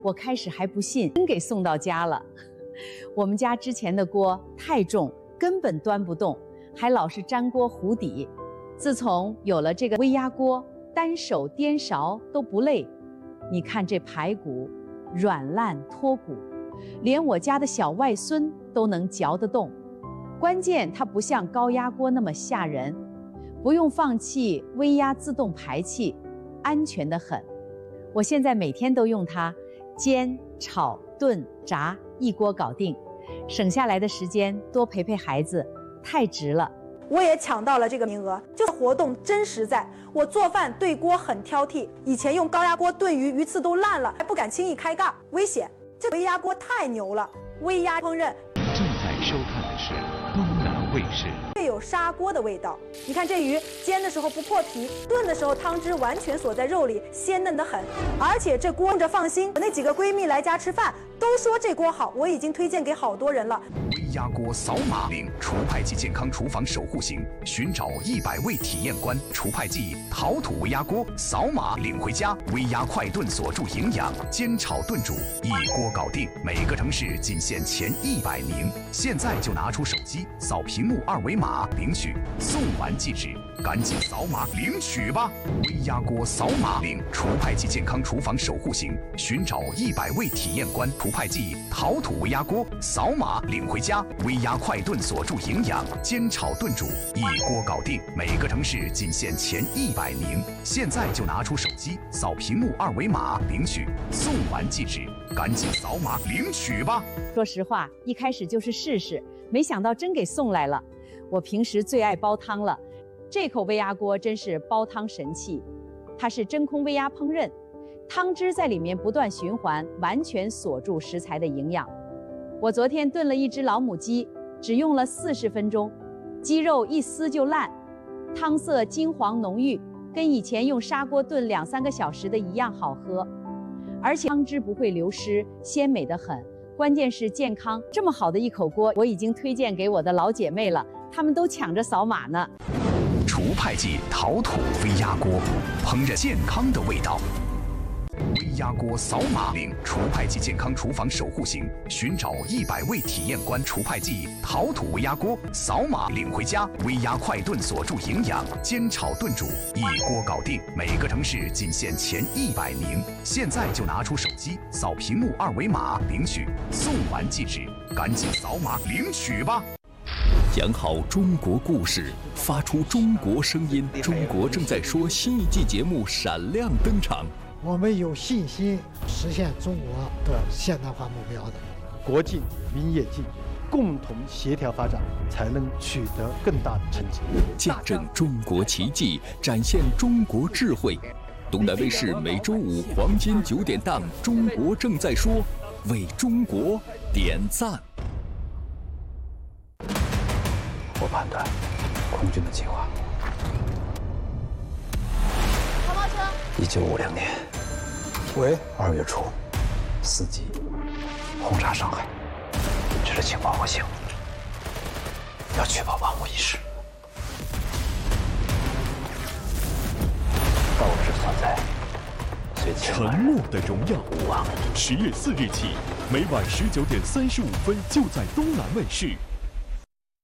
我开始还不信，真给送到家了。我们家之前的锅太重，根本端不动，还老是粘锅糊底。自从有了这个微压锅，单手颠勺都不累。你看这排骨，软烂脱骨，连我家的小外孙都能嚼得动。关键它不像高压锅那么吓人，不用放气，微压自动排气，安全得很。我现在每天都用它，煎、炒、炖、炸，一锅搞定，省下来的时间多陪陪孩子，太值了。 我也抢到了这个名额，就是活动真实在。我做饭对锅很挑剔，以前用高压锅炖鱼，鱼刺都烂了，还不敢轻易开盖，危险。这微压锅太牛了，微压烹饪。 正在收看的是东南卫视。 会有砂锅的味道。你看这鱼煎的时候不破皮，炖的时候汤汁完全锁在肉里，鲜嫩得很。而且这锅用着放心，我那几个闺蜜来家吃饭都说这锅好，我已经推荐给好多人了。 微压锅扫码领除派记健康厨房守护型，寻找100位体验官。除派记陶土微压锅扫码领回家，微压快炖锁住营养，煎炒炖煮一锅搞定。每个城市仅限前100名，现在就拿出手机扫屏幕2维码领取，送完即止，赶紧扫码领取吧！微压锅扫码领除派记健康厨房守护型，寻找100位体验官。除派记陶土微压锅扫码领回家，微压快炖锁住营养，煎炒炖煮一锅搞定。每个城市仅限前100名，现在就拿出手机扫屏幕2维码领取，送完即止，赶紧扫码领取吧！ 说实话，一开始就是试试，没想到真给送来了。我平时最爱煲汤了，这口微压锅真是煲汤神器。它是真空微压烹饪，汤汁在里面不断循环，完全锁住食材的营养。我昨天炖了一只老母鸡，只用了40分钟，鸡肉一撕就烂，汤色金黄浓郁，跟以前用砂锅炖2-3个小时的一样好喝，而且汤汁不会流失，鲜美得很。关键是健康，这么好的一口锅，我已经推荐给我的老姐妹了，她们都抢着扫码呢。 除派记陶土微压锅，烹饪健康的味道。微压锅扫码领除派记健康厨房守护型，寻找100位体验官。除派记陶土微压锅扫码领回家，微压快炖锁住营养，煎炒炖煮一锅搞定。每个城市仅限前100名，现在就拿出手机扫屏幕2维码领取，送完即止，赶紧扫码领取吧！ 讲好中国故事，发出中国声音。中国正在说新一季节目闪亮登场。 我们有信心实现中国的现代化目标的。 国进民也进，共同协调发展，才能取得更大的成绩。 见证中国奇迹，展现中国智慧。东南卫视每周五黄金9点档《中国正在说》，为中国点赞。 我判断，空军的计划。 跑跑车。 1950年， 喂 2月初，4级轰炸上海，这是情报核心，要确保万无一失。斗志所在，虽沉默的荣耀无望。 10月4日起，每晚19点35分，就在东南卫视。